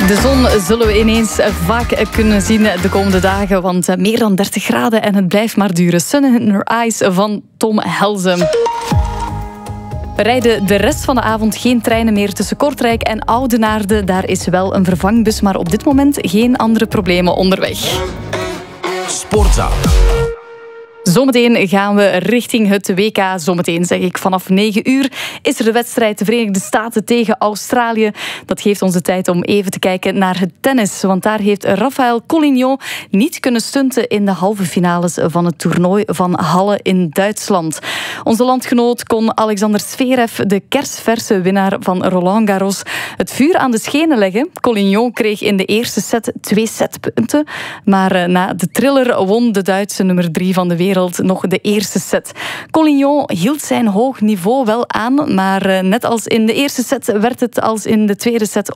De zon zullen we ineens vaak kunnen zien de komende dagen, want meer dan 30 graden en het blijft maar duren. Sun in Her Eyes van Tom Helsen. We rijden de rest van de avond geen treinen meer tussen Kortrijk en Oudenaarde. Daar is wel een vervangbus, maar op dit moment geen andere problemen onderweg. Sportzaal. Zometeen gaan we richting het WK. Zometeen zeg ik, vanaf 9 uur is er de wedstrijd de Verenigde Staten tegen Australië. Dat geeft ons de tijd om even te kijken naar het tennis. Want daar heeft Rafael Collignon niet kunnen stunten in de halve finales van het toernooi van Halle in Duitsland. Onze landgenoot kon Alexander Zverev, de kersverse winnaar van Roland Garros, het vuur aan de schenen leggen. Collignon kreeg in de eerste set 2 setpunten. Maar na de thriller won de Duitse nummer 3 van de wereld nog de eerste set. Collignon hield zijn hoog niveau wel aan, maar net als in de eerste set werd het als in de tweede set